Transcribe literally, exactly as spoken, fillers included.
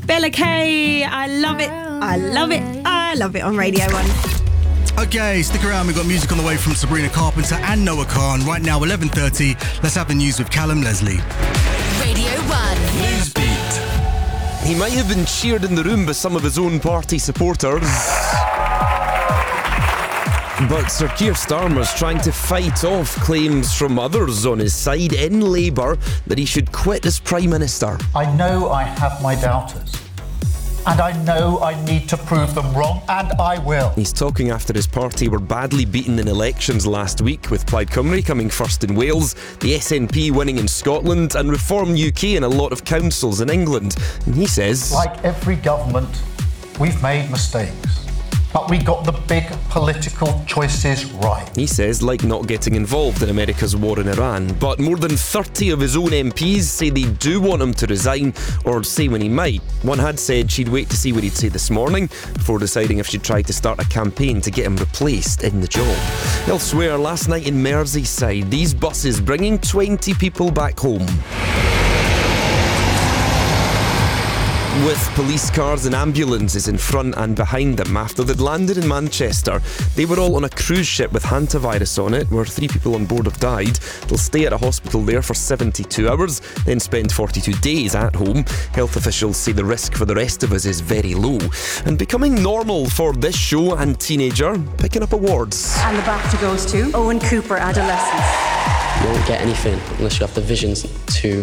Bella Kay, I love it, I love it, I love it on Radio one. Okay, stick around. We've got music on the way from Sabrina Carpenter and Noah Khan. Right now, eleven thirty. Let's have the news with Callum Leslie. Radio one. Newsbeat. He might have been cheered in the room by some of his own party supporters, but Sir Keir Starmer's trying to fight off claims from others on his side in Labour that he should quit as Prime Minister. I know I have my doubters, and I know I need to prove them wrong, and I will. He's talking after his party were badly beaten in elections last week, with Plaid Cymru coming first in Wales, the S N P winning in Scotland, and Reform U K in a lot of councils in England. And he says, like every government, we've made mistakes, but we got the big political choices right. He says, like not getting involved in America's war in Iran. But more than thirty of his own M Ps say they do want him to resign, or say when he might. One had said she'd wait to see what he'd say this morning before deciding if she'd try to start a campaign to get him replaced in the job. Elsewhere, last night in Merseyside, these buses bringing twenty people back home, with police cars and ambulances in front and behind them after they'd landed in Manchester. They were all on a cruise ship with hantavirus on it, where three people on board have died. They'll stay at a hospital there for seventy-two hours, then spend forty-two days at home. Health officials say the risk for the rest of us is very low. And becoming normal for this show and Teenager, picking up awards. And the BAFTA goes to Owen Cooper, Adolescence. You won't get anything unless you have the visions to